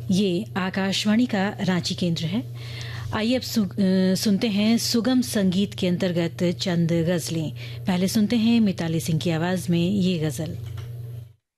ये आकाशवाणी का रांची केंद्र है। आइए अब सुनते हैं सुगम संगीत के अंतर्गत चंद गजलें। पहले सुनते हैं मिताली सिंह की आवाज में ये गजल।